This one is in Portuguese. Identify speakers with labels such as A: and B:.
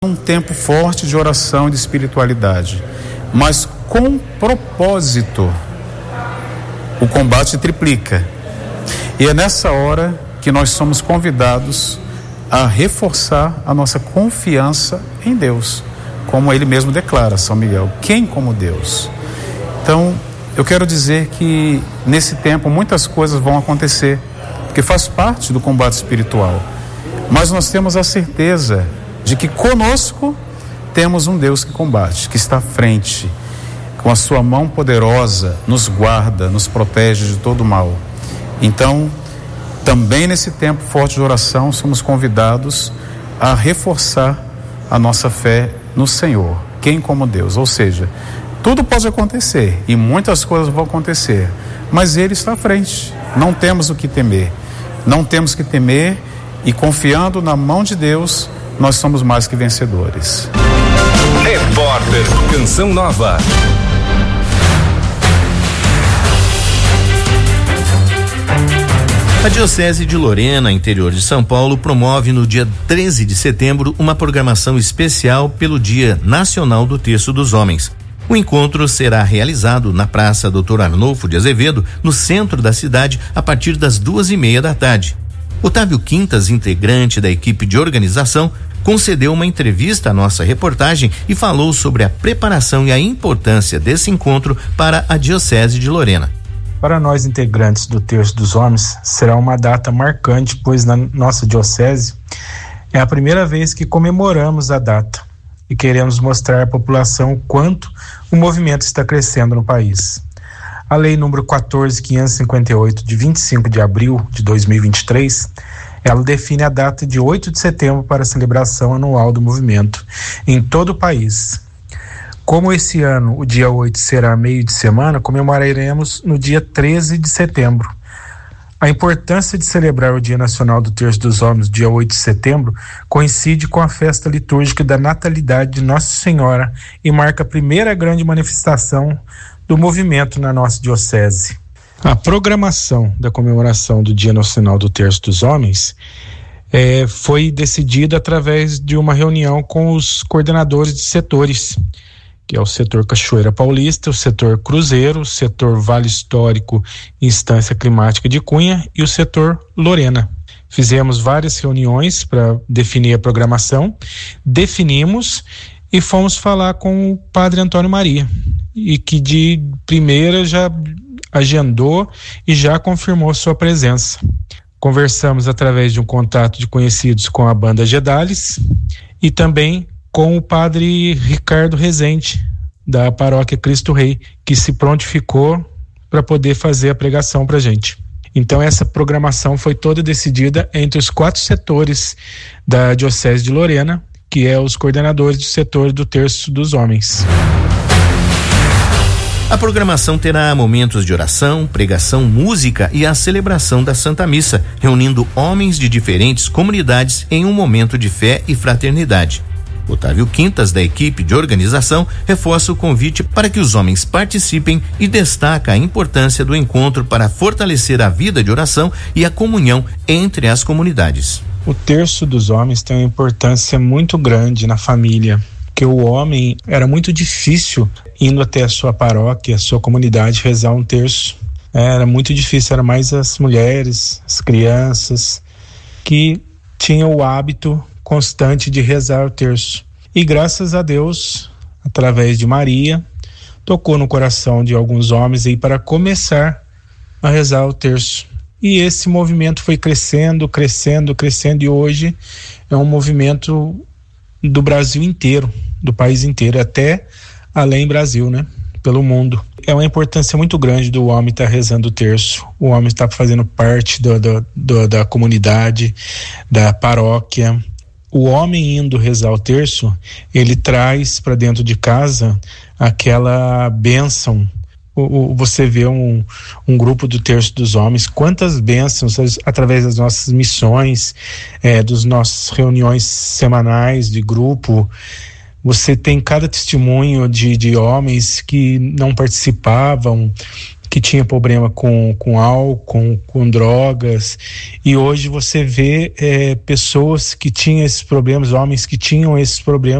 A: um tempo forte de oração e de espiritualidade, mas com propósito, o combate triplica. E é nessa hora que nós somos convidados a reforçar a nossa confiança em Deus, como ele mesmo declara, São Miguel, quem como Deus? Então, eu quero dizer que nesse tempo muitas coisas vão acontecer, porque faz parte do combate espiritual, mas nós temos a certeza de que conosco temos um Deus que combate, que está à frente, com a sua mão poderosa, nos guarda, nos protege de todo mal. Então, também nesse tempo forte de oração, somos convidados a reforçar a nossa fé no Senhor, quem como Deus, ou seja, tudo pode acontecer e muitas coisas vão acontecer, mas Ele está à frente, não temos o que temer, e confiando na mão de Deus, nós somos mais que vencedores.
B: Repórter Canção Nova.
C: A Diocese de Lorena, interior de São Paulo, promove no dia 13 de setembro uma programação especial pelo Dia Nacional do Terço dos Homens. O encontro será realizado na Praça Dr. Arnolfo de Azevedo, no centro da cidade, a partir das 2:30 da tarde. Otávio Quintas, integrante da equipe de organização, concedeu uma entrevista à nossa reportagem e falou sobre a preparação e a importância desse encontro para a Diocese de Lorena.
D: Para nós, integrantes do Terço dos Homens, será uma data marcante, pois na nossa diocese é a primeira vez que comemoramos a data e queremos mostrar à população o quanto o movimento está crescendo no país. A Lei número 14.558, de 25 de abril de 2023, ela define a data de 8 de setembro para a celebração anual do movimento em todo o país. Como esse ano o dia 8 será meio de semana, comemoraremos no dia 13 de setembro. A importância de celebrar o Dia Nacional do Terço dos Homens, dia 8 de setembro, coincide com a festa litúrgica da Natalidade de Nossa Senhora e marca a primeira grande manifestação do movimento na nossa diocese. A programação da comemoração do Dia Nacional do Terço dos Homens foi decidida através de uma reunião com os coordenadores de setores, que é o setor Cachoeira Paulista, o setor Cruzeiro, o setor Vale Histórico e Instância Climática de Cunha e o setor Lorena. Fizemos várias reuniões para definir a programação, definimos e fomos falar com o Padre Antônio Maria, e que de primeira já agendou e já confirmou sua presença. Conversamos através de um contato de conhecidos com a banda Gedales e também com o Padre Ricardo Rezende, da Paróquia Cristo Rei, que se prontificou para poder fazer a pregação para a gente. Então essa programação foi toda decidida entre os 4 setores da Diocese de Lorena, que é os coordenadores do setor do Terço dos Homens.
C: A programação terá momentos de oração, pregação, música e a celebração da Santa Missa, reunindo homens de diferentes comunidades em um momento de fé e fraternidade. Otávio Quintas, da equipe de organização, reforça o convite para que os homens participem e destaca a importância do encontro para fortalecer a vida de oração e a comunhão entre as comunidades.
D: O Terço dos Homens tem uma importância muito grande na família, porque o homem era muito difícil indo até a sua paróquia, a sua comunidade, rezar um terço. Era muito difícil, era mais as mulheres, as crianças, que tinham o hábito constante de rezar o terço. E graças a Deus, através de Maria, tocou no coração de alguns homens aí para começar a rezar o terço. E esse movimento foi crescendo, e hoje é um movimento do Brasil inteiro, do país inteiro, até além Brasil, né? Pelo mundo. É uma importância muito grande do homem estar rezando o terço. O homem está fazendo parte da comunidade, da paróquia. O homem indo rezar o terço, ele traz para dentro de casa aquela bênção. Você vê um grupo do Terço dos Homens, quantas bênçãos através das nossas missões, das nossas reuniões semanais de grupo. Você tem cada testemunho de homens que não participavam, que tinha problema com álcool, com drogas, e hoje você vê pessoas que tinham esses problemas, homens que tinham esses problemas,